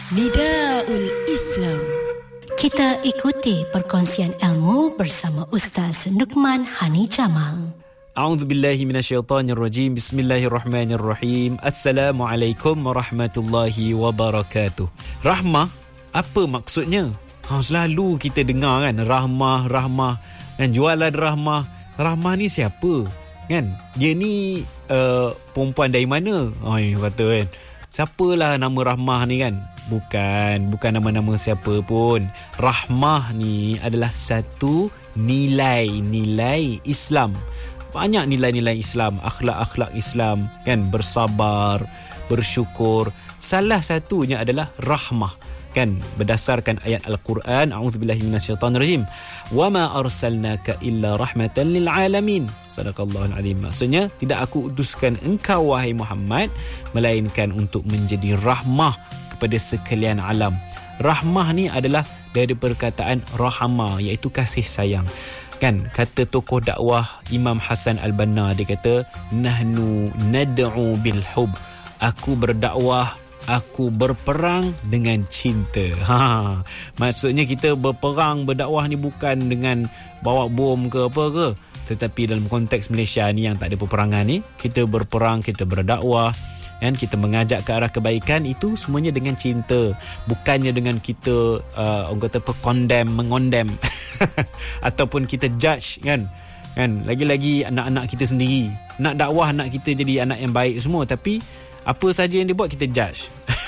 Nidaul Islam. Kita ikuti perkongsian ilmu bersama Ustaz Nukman Hani Jamal. A'udzubillahi minasyaitonirrajim. Bismillahirrahmanirrahim. Assalamualaikum warahmatullahi wabarakatuh. Rahmah, apa maksudnya? Selalu kita dengar kan, rahmah kan, jualan rahmah. Rahmah ni siapa? Kan? Dia ni perempuan dari mana? Kata kan. Siapalah nama Rahmah ni kan? Bukan nama-nama siapa pun. Rahmah ni adalah satu nilai Islam. Banyak nilai-nilai Islam, akhlak-akhlak Islam kan, bersabar, bersyukur. Salah satunya adalah rahmah kan, berdasarkan ayat Al-Quran, a'udzubillahi minasyaitonirrajim, wama arsalnaka illa rahmatan lil alamin. Sadaqallahul azim. Maksudnya, tidak aku utuskan engkau wahai Muhammad melainkan untuk menjadi rahmah kepada sekalian alam. Rahmah ni adalah dari perkataan rahama, iaitu kasih sayang. Kan, kata tokoh dakwah Imam Hasan Al-Banna, dia kata, nahnu nad'u bil hub. Aku berdakwah, aku berperang dengan cinta. Maksudnya kita berdakwah ni bukan dengan bawa bom ke apa ke, tetapi dalam konteks Malaysia ni yang tak ada peperangan ni, kita berperang, kita berdakwah kan, kita mengajak ke arah kebaikan, itu semuanya dengan cinta, bukannya dengan kita orang kata mengondem ataupun kita judge kan, lagi-lagi anak-anak kita sendiri. Nak dakwah anak kita jadi anak yang baik semua, tapi apa saja yang dia buat kita judge.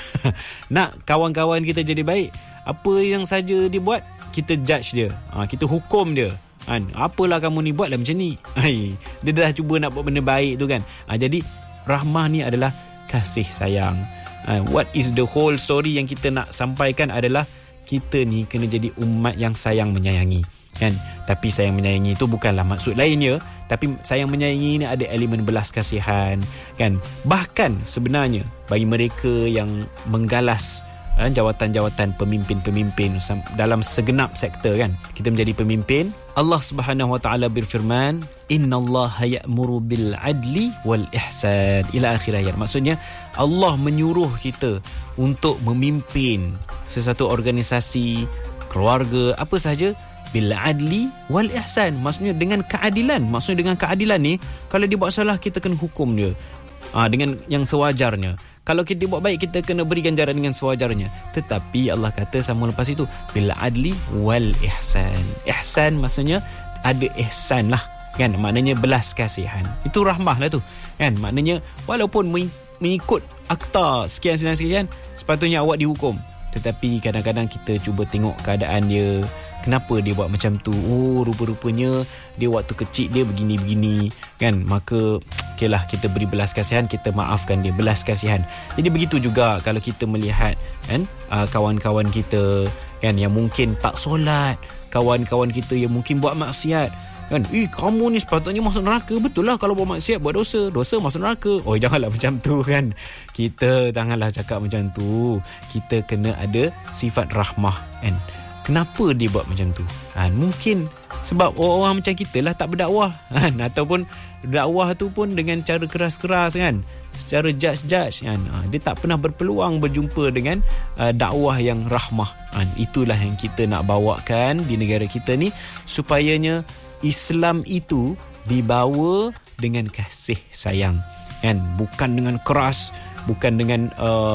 Nak kawan-kawan kita jadi baik, apa yang saja dia buat kita judge dia, kita hukum dia kan. Apalah kamu ni, buatlah macam ni. Dia dah cuba nak buat benda baik tu kan. Jadi rahmah ni adalah kasih sayang. What is the whole story yang kita nak sampaikan adalah kita ni kena jadi umat yang sayang menyayangi kan. Tapi sayang menyayangi itu bukanlah maksud lainnya, tapi sayang menyayangi ini ada elemen belas kasihan kan. Bahkan sebenarnya bagi mereka yang menggalas jawatan-jawatan pemimpin-pemimpin dalam segenap sektor kan, kita menjadi pemimpin, Allah Subhanahu wa taala berfirman, innallaha ya'muru bil adli wal ihsan, ila akhir ayat. Maksudnya Allah menyuruh kita untuk memimpin sesuatu organisasi, keluarga, apa sahaja, bil adli wal ihsan, maksudnya dengan keadilan. Maksudnya dengan keadilan ni, kalau dia buat salah kita kena hukum dia dengan yang sewajarnya. Kalau kita buat baik, kita kena beri ganjaran dengan sewajarnya. Tetapi Allah kata sama lepas itu, bil adli wal ihsan. Ihsan maksudnya ada ihsan lah kan, maknanya belas kasihan. Itu rahmah lah tu kan. Maknanya walaupun mengikut akta sekian, sepatutnya awak dihukum, tetapi kadang-kadang kita cuba tengok keadaan dia. Kenapa dia buat macam tu? Rupa-rupanya dia waktu kecil dia begini-begini kan. Maka okeylah, kita beri belas kasihan, kita maafkan dia, belas kasihan. Jadi begitu juga kalau kita melihat kan, kawan-kawan kita kan yang mungkin tak solat, kawan-kawan kita yang mungkin buat maksiat kan. Kamu ni sepatutnya masuk neraka. Betul lah, kalau buat maksiat, buat dosa masuk neraka. Janganlah macam tu kan. Kita janganlah cakap macam tu. Kita kena ada sifat rahmah kan. Kenapa dia buat macam tu? Mungkin sebab orang-orang macam kita lah tak berdakwah kan? Ataupun dakwah tu pun dengan cara keras-keras kan, secara judge kan. Dia tak pernah berpeluang berjumpa dengan dakwah yang rahmah kan. Itulah yang kita nak bawakan di negara kita ni, supayanya Islam itu dibawa dengan kasih sayang kan, bukan dengan keras, bukan dengan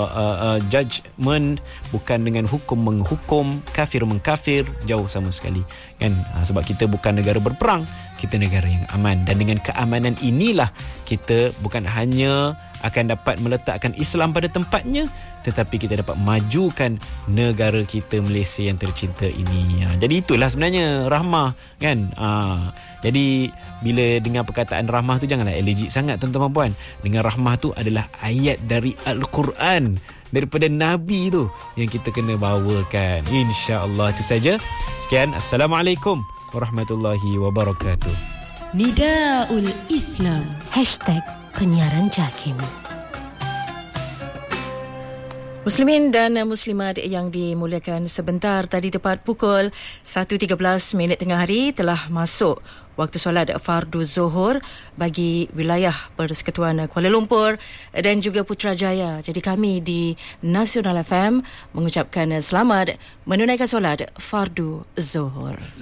judgment, bukan dengan hukum menghukum, kafir mengkafir, jauh sama sekali kan. Sebab kita bukan negara berperang, kita negara yang aman. Dan dengan keamanan inilah kita bukan hanya akan dapat meletakkan Islam pada tempatnya, tetapi kita dapat majukan negara kita Malaysia yang tercinta ini. Jadi itulah sebenarnya rahmah kan. Jadi bila dengar perkataan rahmah tu, janganlah allergic sangat tuan-tuan puan. Dengan rahmah tu adalah ayat dari Al-Quran, daripada Nabi tu yang kita kena bawakan. InsyaAllah itu saja. Sekian, Assalamualaikum warahmatullahi wabarakatuh. Nidaul Islam #penyiaran JAKIM. Muslimin dan muslimat yang dimuliakan, sebentar tadi tepat pukul 1.13 tengah hari telah masuk waktu solat fardu Zuhur bagi wilayah Persekutuan Kuala Lumpur dan juga Putrajaya. Jadi kami di Nasional FM mengucapkan selamat menunaikan solat fardu Zuhur.